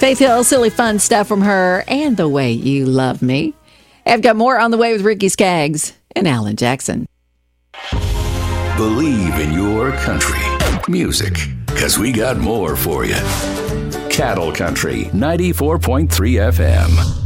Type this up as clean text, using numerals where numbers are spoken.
Faith Hill, silly fun stuff from her, and The Way You Love Me. I've got more on the way with Ricky Skaggs and Alan Jackson. Believe in your country music, because we got more for you. Cattle Country 94.3 FM.